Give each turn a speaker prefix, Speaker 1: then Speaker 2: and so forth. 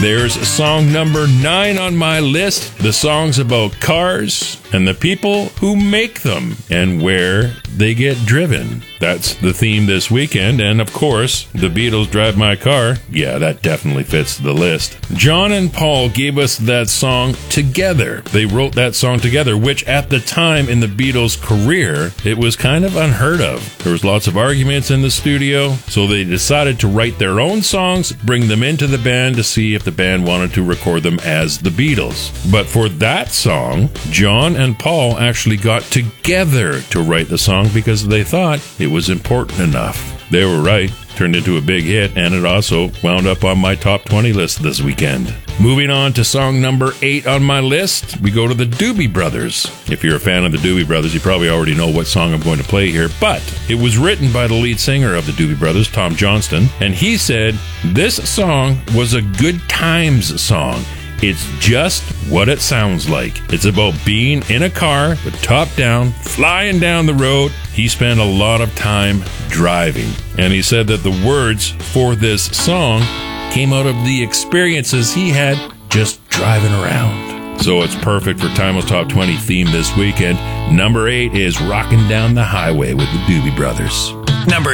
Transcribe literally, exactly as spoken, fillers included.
Speaker 1: There's song number nine on my list. The song's about cars and the people who make them and where they get driven. That's the theme this weekend. And of course, the Beatles' Drive My Car. Yeah, that definitely fits the list. John and Paul gave us that song together. They wrote that song together, which at the time in the Beatles' career, it was kind of unheard of. There was lots of arguments in the studio, so they decided to write their own songs, bring them into the band to see if the band wanted to record them as the Beatles. But for that song, John and Paul actually got together to write the song because they thought it was important enough. They were right. Turned into a big hit, and it also wound up on my top twenty list this weekend. Moving on to song number eight on my list, we go to the Doobie Brothers. If you're a fan of the Doobie Brothers, you probably already know what song I'm going to play here, but it was written by the lead singer of the Doobie Brothers, Tom Johnston, and he said, "This song was a good times song. It's just what it sounds like. It's about being in a car, with top down, flying down the road." He spent a lot of time driving. And he said that the words for this song came out of the experiences he had just driving around. So it's perfect for Timeless Top twenty theme this weekend. Number eight is Rockin' Down the Highway with the Doobie Brothers.
Speaker 2: Number